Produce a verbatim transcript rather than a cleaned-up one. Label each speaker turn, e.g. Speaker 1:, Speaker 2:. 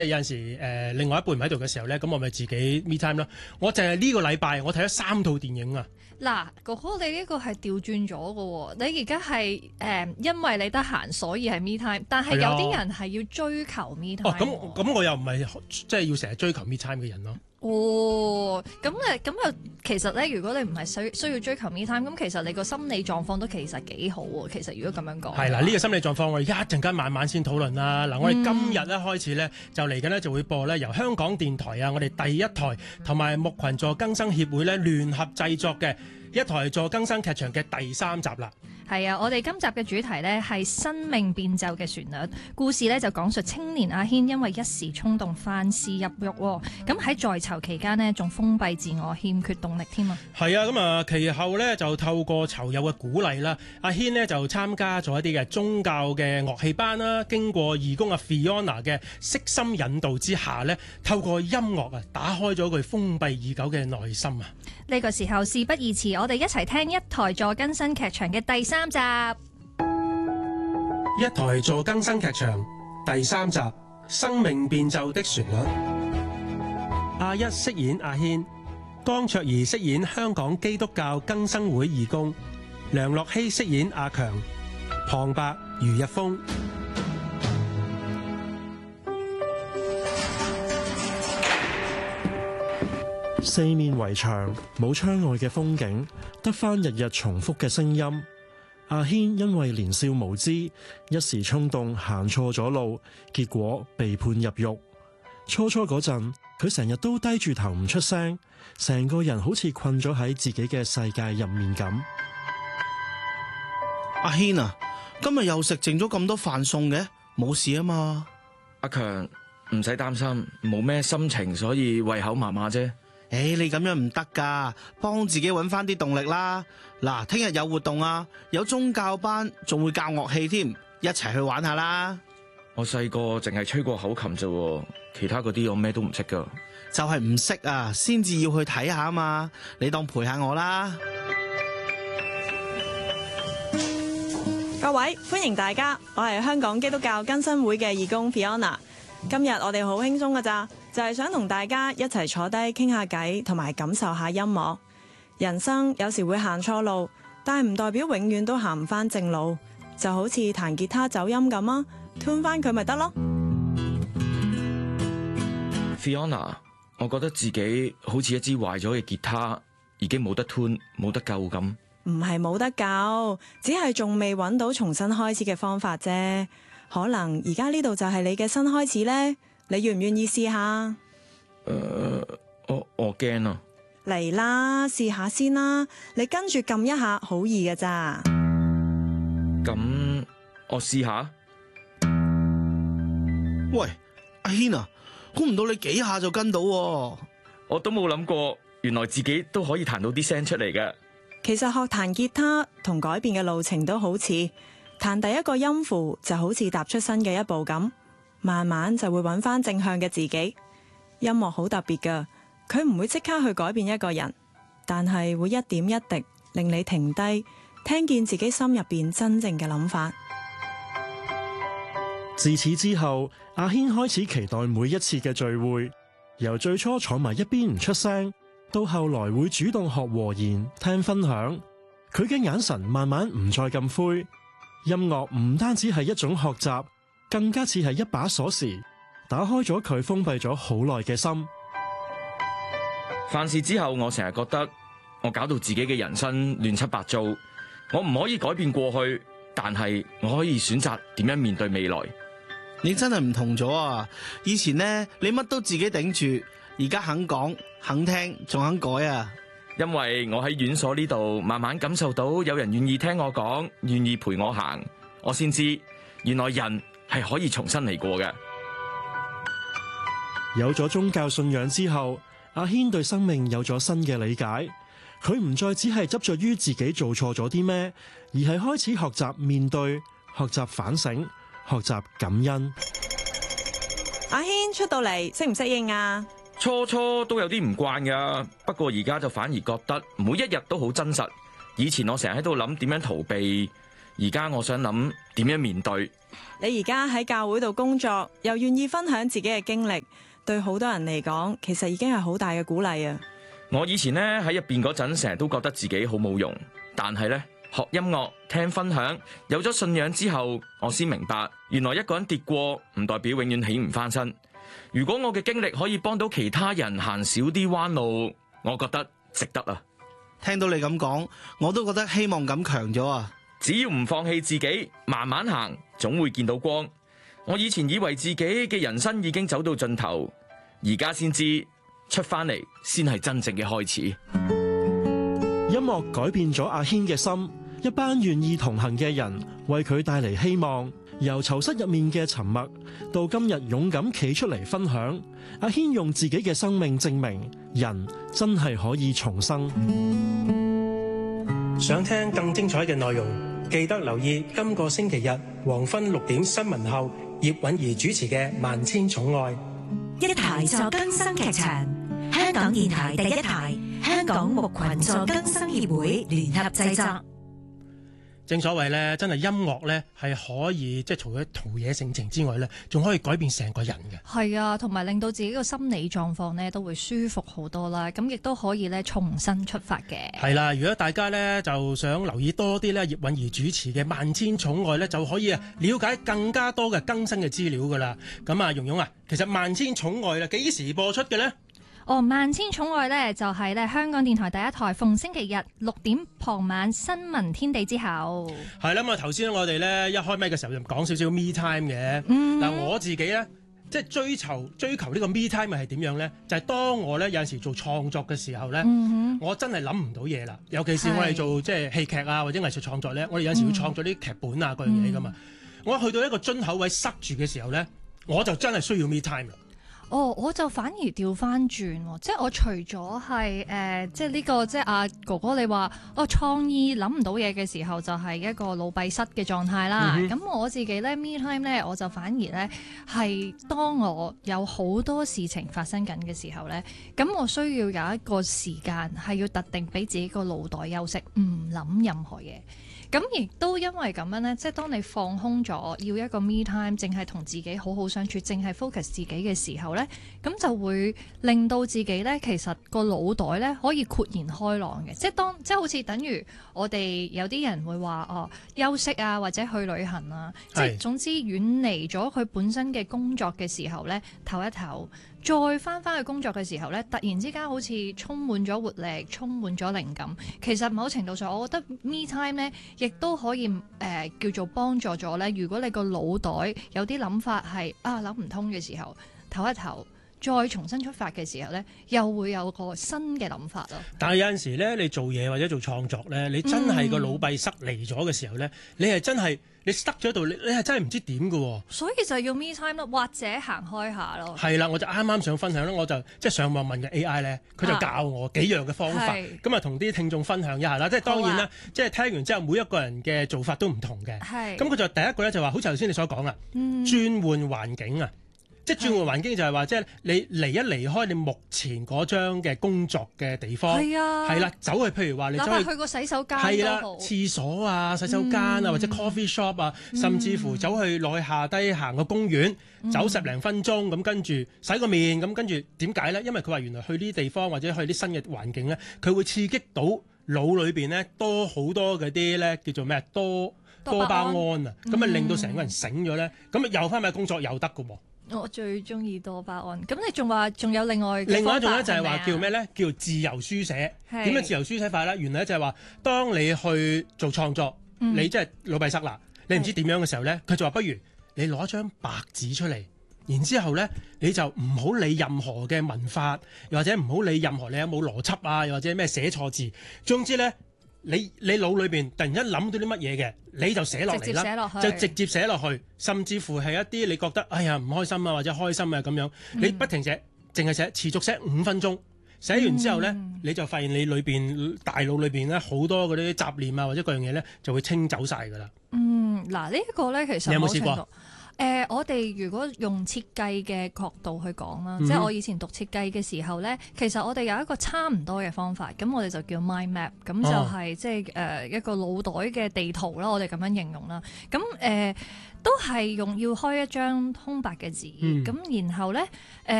Speaker 1: 有陣時誒、呃，另外一半唔喺度嘅時候咧，咁我咪自己 me time 咯。我淨係呢個禮拜，我睇咗三套電影啊！
Speaker 2: 嗱，哥哥你呢個係調轉咗嘅喎，你而家係誒因為你得閒，所以係 me time，但係有啲人係要追求 me time。
Speaker 1: 哦，咁咁我又唔係即係要成日追求 me time 嘅人咯。
Speaker 2: 哦，咁誒，咁又其實咧，如果你唔係需需要追求 me time，咁其實你個心理狀況都其實幾好喎。其實如果咁樣講，係啦，
Speaker 1: 呢、呢個心理狀況我哋一陣間慢慢先討論啦。嗱、嗯，我哋今日咧開始咧就嚟緊咧就會播咧由香港電台啊，我哋第一台同埋木群座更生協會咧聯合製作嘅一台座更生劇場嘅第三集啦。
Speaker 2: 係啊，我哋今集嘅主題呢係生命變奏嘅旋律故事呢，就講述青年阿軒因為一時衝動犯事入獄，咁喺在囚期間呢，仲封閉自我，欠缺動力添啊。
Speaker 1: 係啊，咁啊其後呢，就透過囚友嘅鼓勵啦，阿軒呢就參加咗一啲嘅宗教嘅樂器班啦，經過義工阿 Fiona 嘅悉心引導之下呢，透過音樂啊打開咗佢封閉已久嘅內心啊。
Speaker 2: 呢個時候事不宜遲，我哋一齊聽一台座更生劇場嘅第三集。
Speaker 1: 一台座更生劇場第三集《生命變奏的旋律》。阿一飾演阿軒，江卓儀飾演香港基督教更生會義工，梁樂希飾演阿強，旁白余日峰。
Speaker 3: 四面圍牆，冇窗外嘅風景，得返日日重複嘅聲音。阿軒因為年少無知，一時衝動行錯咗路，結果被判入獄。初初嗰陣，佢成日都低住頭唔出聲，成個人好似困咗喺自己嘅世界入面咁。
Speaker 4: 阿軒啊，今日又食剩咗咁多飯餸嘅，冇事啊嘛？
Speaker 5: 阿強，唔使擔心，冇咩心情，所以胃口麻麻啫。
Speaker 4: 誒、欸，你咁樣唔得噶，幫自己搵翻啲動力啦。嗱，聽日有活動啊，有宗教班，仲會教樂器添，一齊去玩下啦。
Speaker 5: 我細個淨係吹過口琴啫，其他嗰啲我咩都唔識噶。
Speaker 4: 就係唔識啊，先至要去睇下啊嘛。你當陪下我啦。
Speaker 6: 各位，歡迎大家，我係香港基督教更生會嘅義工 Fiona。今日我哋好輕鬆噶咋，就係想同大家一齊坐低傾下偈，同埋感受下音樂。人生有時會行錯路，但係唔代表永遠都行唔翻正路。就好似彈吉他走音咁啊，tune翻佢咪得咯。
Speaker 5: Fiona，我覺得自己好似一支壞咗嘅吉他，已經冇得 tune，冇得救咁。
Speaker 6: 唔係冇得救，只係仲未揾到重新開始嘅方法啫。可能而家呢度就係你嘅新開始呢？你願唔願意試下？
Speaker 5: 誒、uh，我我驚啊！
Speaker 6: 嚟啦，試下先啦。你跟住撳一下，好易㗎咋。
Speaker 5: 咁我試下。
Speaker 4: 喂，阿軒啊，估唔到你幾下就跟到喎。
Speaker 5: 我都冇諗過，原來自己都可以彈到啲聲出嚟嘅。
Speaker 6: 其實學彈吉他同改變嘅路程都好似。彈第一個音符就好似踏出新嘅一步咁，慢慢就會揾翻正向嘅自己。音樂好特別㗎，佢唔會即刻去改變一個人，但係會一點一滴令你停低，聽見自己心入邊真正嘅諗法。
Speaker 3: 自此之後，阿軒開始期待每一次嘅聚會，由最初坐埋一邊唔出聲，到後來會主動學和言、聽分享。佢嘅眼神慢慢唔再咁灰。音樂唔單止係一種學習，更加似係一把鎖匙，打開咗佢封閉咗好耐嘅心。
Speaker 5: 犯事之後，我成日覺得我搞到自己嘅人生亂七八糟。我唔可以改變過去，但係我可以選擇點樣面對未來。
Speaker 4: 你真係唔同咗啊！以前呢，你乜都自己頂住，而家肯講、肯聽，仲肯改啊！
Speaker 5: 因為我喺院所呢度慢慢感受到有人願意聽我講，願意陪我行，我先知原來人係可以重新嚟過嘅。
Speaker 3: 有咗宗教信仰之後，阿軒對生命有咗新嘅理解。佢唔再只係執着於自己做錯咗啲咩，而係開始學習面對、學習反省、學習感恩。
Speaker 6: 阿軒出到嚟適唔適應啊？
Speaker 5: 初初都有啲唔慣噶，不過而家就反而覺得每一日都好真實。以前我成日喺度諗點樣逃避，而家我想諗點樣面對。
Speaker 6: 你而家喺教會度工作，又願意分享自己嘅經歷，對好多人嚟講，其實已經係好大嘅鼓勵啊！
Speaker 5: 我以前呢喺入邊嗰陣，成日都覺得自己好冇用，但係呢，學音樂、聽分享，有咗信仰之後，我先明白，原來一個人跌過，唔代表永遠起唔翻身。如果我嘅經歷可以幫到其他人行少啲彎路，我覺得值得啊！
Speaker 4: 聽到你咁講，我都覺得希望感強咗啊！
Speaker 5: 只要唔放棄自己，慢慢行，總會見到光。我以前以為自己嘅人生已經走到盡頭，而家先知出翻嚟先係真正嘅開始。
Speaker 3: 音樂改變咗阿軒嘅心，一班願意同行嘅人為佢帶嚟希望。由囚室入面嘅沉默，到今日勇敢企出嚟分享，阿軒用自己嘅生命證明，人真係可以重生。
Speaker 1: 想聽更精彩嘅內容，記得留意今個星期日黃昏六點新聞後，葉韻儀主持嘅《萬千寵愛》。
Speaker 7: 一台助更生劇場，香港電台第一台，香港牧群助更生協會聯合製作。
Speaker 1: 正所謂咧，真係音樂咧係可以即係除咗陶冶性情之外咧，仲可以改變成個人嘅。
Speaker 2: 係啊，同埋令到自己個心理狀況咧都會舒服好多啦。咁亦都可以咧重新出發嘅。
Speaker 1: 係啦，如果大家咧就想留意多啲咧葉韻儀主持嘅《萬千寵愛》咧，就可以啊了解更加多嘅更新嘅資料噶啦。咁啊，蓉蓉啊，其實《萬千寵愛》啦幾時播出嘅呢？
Speaker 2: 哦，萬千寵愛呢，就係咧香港電台第一台，逢星期日六點傍晚新聞天地之後。
Speaker 1: 係啦，咁啊頭先我哋咧一開麥嘅時候就講少少 me time 嘅。嗱、嗯，我自己咧即係追求追求呢個 me time 係點樣咧？就係、是、當我咧有陣時做創作嘅時候咧，嗯、我真係諗唔到嘢啦。尤其是我哋做即係戲劇啊或者藝術創作咧，我哋有陣時要創作啲劇本啊嗰、嗯、樣嘢噶嘛。我去到一個樽口位塞住嘅時候咧，我就真係需要 me time 啦。
Speaker 2: 哦，我就反而調翻轉，即係我除咗係誒，即係呢、這個即係阿哥哥你話，哦創意諗唔到嘢嘅時候，就係一個腦閉塞嘅狀態啦。咁、嗯、我自己咧 me time 咧，我就反而咧係當我有好多事情發生緊嘅時候咧，咁我需要有一個時間係要特定俾自己個腦袋休息，唔諗任何嘢。咁亦都因為咁樣呢，即係當你放空咗，要一個 me time，淨係同自己好好相處，淨係 focus 自己嘅時候呢，咁就會令到自己呢，其實個腦袋呢可以豁然開朗嘅。即係當即係好似等於我哋有啲人會話哦，休息啊，或者去旅行啊，即係總之遠離咗佢本身嘅工作嘅時候呢，唞一唞。再翻返去工作嘅時候呢，突然之間好似充滿咗活力，充滿咗靈感。其實某程度上，我覺得 me time 呢亦都可以誒、呃、叫做幫助咗呢。如果你個腦袋有啲諗法係啊諗唔通嘅時候，唞一唞，再重新出發嘅時候呢，又會有個新嘅諗法咯。但係有陣時呢，你做嘢或者做創作呢，你真係個腦閉塞嚟咗嘅時候呢，嗯、你係真係。你塞咗喺度，你你係真係唔知點嘅喎。所以就要 me time 咯，或者行開下咯。係啦，我就啱啱想分享咧，我就即係上網問嘅 A I 咧，佢就教我幾樣嘅方法，咁啊同啲聽眾分享一下啦。即係當然啦，啊、即係聽完之後，每一個人嘅做法都唔同嘅。係。咁佢就第一個咧就話，好似頭先你所講啊，嗯、轉換環境啊。即係轉換環境就係話，即係你離一離開你目前嗰張嘅工作嘅地方，係啊，係啦，走去譬如話你走去去個洗手間，係啦，廁所啊、洗手間啊，嗯、或者 coffee shop 啊，甚至乎走去落去下低行個公園，嗯、走十零分鐘咁，跟住洗個面咁，跟住點解咧？因為佢話原來去呢啲地方或者去啲新嘅環境咧，佢會刺激到腦裏邊咧多好多嗰啲咧叫做咩多多巴胺啊，咁啊令到成個人醒咗咧，咁啊又翻埋工作又得㗎喎。我最中意多巴胺。咁你仲話仲有另外另外一種咧，就係話叫咩咧？叫自由書寫。點樣自由書寫法咧？原來就係話，當你去做創作，嗯、你即係腦閉塞啦，你唔知點樣嘅時候咧，佢就話不如你攞張白紙出嚟，然之後咧你就唔好理任何嘅文法，又或者唔好理任何你有冇邏輯啊，又或者咩寫錯字，總之咧。你你腦裏邊突然間諗到啲乜嘢嘅，你就寫落嚟啦，就直接寫落去，甚至乎係一啲你覺得哎呀唔開心啊或者開心啊咁樣，嗯、你不停寫，淨係寫，持續寫五分鐘，寫完之後咧，嗯、你就發現你裏邊大腦裏邊咧好多嗰啲雜念啊或者嗰樣嘢咧就會清走晒㗎啦。嗯，嗱呢一個咧其實你有冇試過？誒、 呃，我哋如果用設計嘅角度去講啦，
Speaker 1: 嗯、
Speaker 2: 即係我以前讀設計嘅時候咧，其實我哋有一個差唔多嘅方法，咁我哋就叫 mind map， 咁就係即係誒一個腦袋嘅地圖啦，我哋咁樣形容啦。咁誒、呃、都係用要開一張空白嘅紙，咁、嗯、然後咧誒。呃